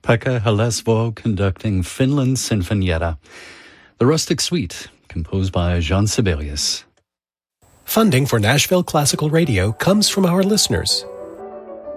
Pekka Halesvo conducting Finland Sinfonietta. The Rustic Suite, composed by Jean Sibelius. Funding for Nashville Classical Radio comes from our listeners